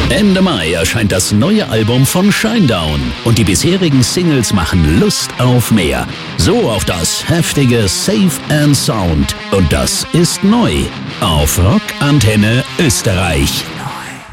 Ende Mai erscheint das neue Album von Shinedown und die bisherigen Singles machen Lust auf mehr. So auf das heftige Safe and Sound. Und das ist neu auf Rock Antenne Österreich.